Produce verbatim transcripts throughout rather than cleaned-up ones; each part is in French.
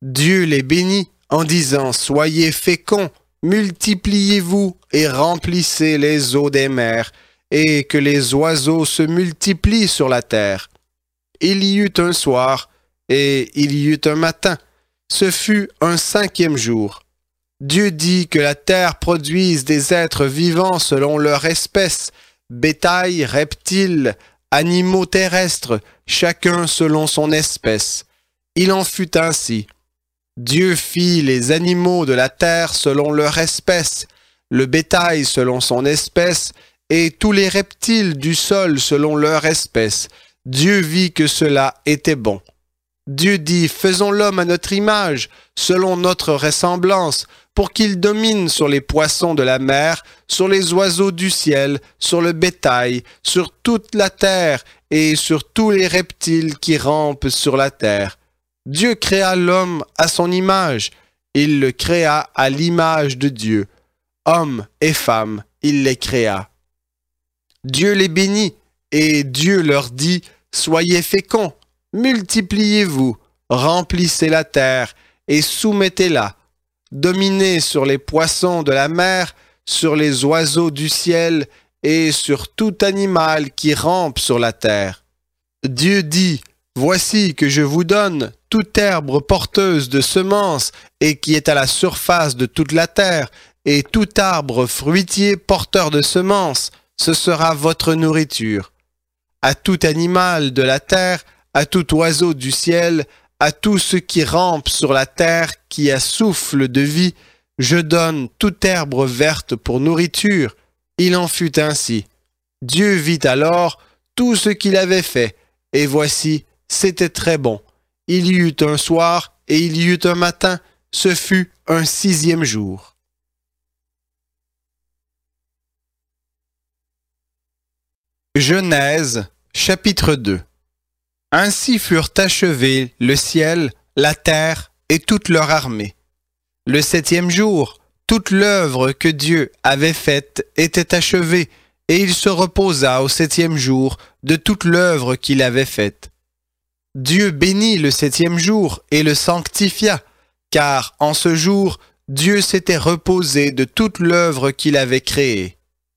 Dieu les bénit en disant « Soyez féconds, multipliez-vous et remplissez les eaux des mers, et que les oiseaux se multiplient sur la terre. » Il y eut un soir, et il y eut un matin. Ce fut un cinquième jour. Dieu dit que la terre produise des êtres vivants selon leur espèce, bétail, reptiles, animaux terrestres, chacun selon son espèce. Il en fut ainsi. Dieu fit les animaux de la terre selon leur espèce, le bétail selon son espèce, et tous les reptiles du sol selon leur espèce. Dieu vit que cela était bon. Dieu dit, faisons l'homme à notre image, selon notre ressemblance, pour qu'il domine sur les poissons de la mer, sur les oiseaux du ciel, sur le bétail, sur toute la terre et sur tous les reptiles qui rampent sur la terre. Dieu créa l'homme à son image, il le créa à l'image de Dieu. Hommes et femmes, il les créa. Dieu les bénit, et Dieu leur dit, soyez féconds, multipliez-vous, remplissez la terre et soumettez-la. Dominez sur les poissons de la mer, sur les oiseaux du ciel et sur tout animal qui rampe sur la terre. Dieu dit, voici que je vous donne toute herbe porteuse de semences et qui est à la surface de toute la terre, et tout arbre fruitier porteur de semences, ce sera votre nourriture. À tout animal de la terre, à tout oiseau du ciel, à tout ce qui rampe sur la terre, qui a souffle de vie, je donne toute herbe verte pour nourriture. Il en fut ainsi. Dieu vit alors tout ce qu'il avait fait, et voici, c'était très bon. Il y eut un soir, et il y eut un matin, ce fut un sixième jour. Genèse, chapitre deux. Ainsi furent achevés le ciel, la terre et toute leur armée. Le septième jour, toute l'œuvre que Dieu avait faite était achevée, et il se reposa au septième jour de toute l'œuvre qu'il avait faite. Dieu bénit le septième jour et le sanctifia, car en ce jour, Dieu s'était reposé de toute l'œuvre qu'il avait créée.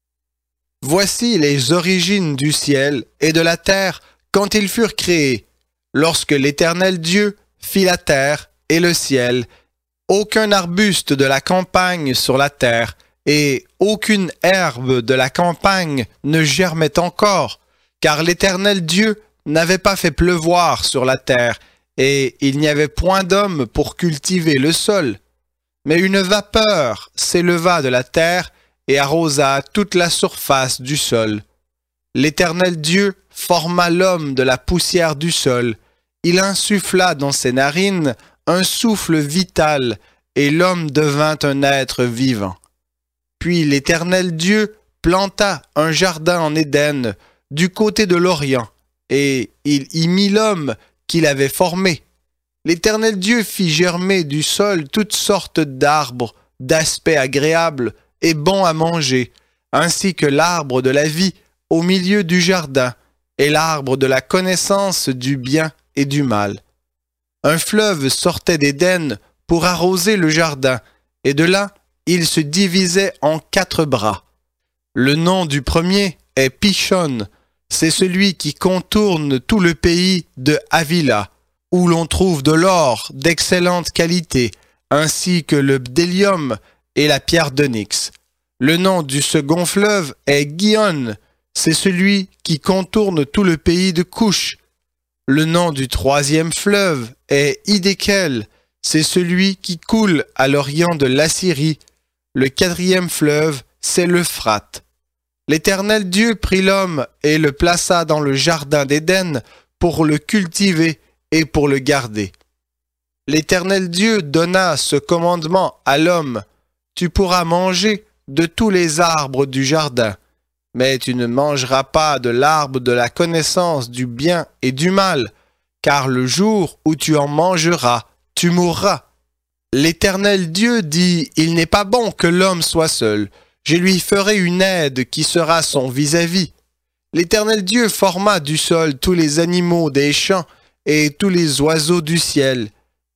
Voici les origines du ciel et de la terre quand ils furent créés, lorsque l'Éternel Dieu fit la terre et le ciel, aucun arbuste de la campagne sur la terre, et aucune herbe de la campagne ne germait encore, car l'Éternel Dieu n'avait pas fait pleuvoir sur la terre, et il n'y avait point d'homme pour cultiver le sol. Mais une vapeur s'éleva de la terre et arrosa toute la surface du sol. L'Éternel Dieu forma l'homme de la poussière du sol. Il insuffla dans ses narines un souffle vital, et l'homme devint un être vivant. Puis l'Éternel Dieu planta un jardin en Éden, du côté de l'Orient, et il y mit l'homme qu'il avait formé. L'Éternel Dieu fit germer du sol toutes sortes d'arbres, d'aspect agréable et bon à manger, ainsi que l'arbre de la vie au milieu du jardin, et l'arbre de la connaissance du bien et du mal. Un fleuve sortait d'Éden pour arroser le jardin, et de là, il se divisait en quatre bras. Le nom du premier est Pishon, c'est celui qui contourne tout le pays de Havila, où l'on trouve de l'or d'excellente qualité, ainsi que le bdellium et la pierre d'onyx. Le nom du second fleuve est Gihon, c'est celui qui contourne tout le pays de Couche. Le nom du troisième fleuve est Hiddekel, c'est celui qui coule à l'orient de l'Assyrie. Le quatrième fleuve, c'est l'Euphrate. L'Éternel Dieu prit l'homme et le plaça dans le jardin d'Éden pour le cultiver et pour le garder. L'Éternel Dieu donna ce commandement à l'homme: tu pourras manger de tous les arbres du jardin, mais tu ne mangeras pas de l'arbre de la connaissance du bien et du mal, car le jour où tu en mangeras, tu mourras. L'Éternel Dieu dit: il n'est pas bon que l'homme soit seul, je lui ferai une aide qui sera son vis-à-vis. L'Éternel Dieu forma du sol tous les animaux des champs et tous les oiseaux du ciel,